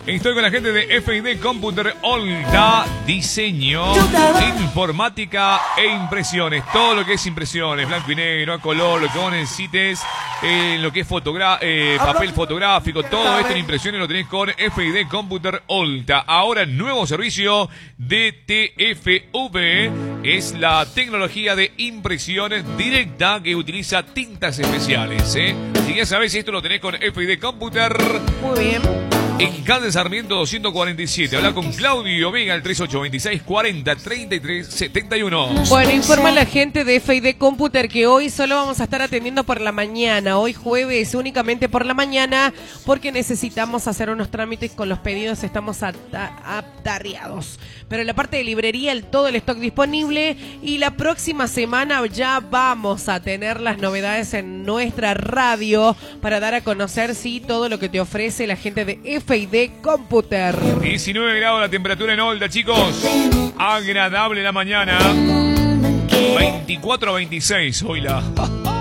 Estoy con la gente de FID Computer Olta, diseño, informática e impresiones. Todo lo que es impresiones, blanco y negro, a color, lo que vos necesites, lo que es papel fotográfico, todo esto en impresiones lo tenés con FID Computer Olta. Ahora nuevo servicio de TFV, es la tecnología de impresiones directa que utiliza tintas especiales. Si ya sabés, esto lo tenés con FID Computer. Muy bien. En calle Sarmiento 247. Habla con Claudio Omega al 3826403371. Bueno, informa la gente de FID Computer que hoy solo vamos a estar atendiendo por la mañana. Hoy jueves únicamente por la mañana porque necesitamos hacer unos trámites con los pedidos. Estamos atareados. Pero en la parte de librería todo el stock disponible. Y la próxima semana ya vamos a tener las novedades en nuestra radio para dar a conocer todo lo que te ofrece la gente de FID Computer. 19 grados la temperatura en Olta, chicos. Agradable la mañana. 24 a 26 hoy la...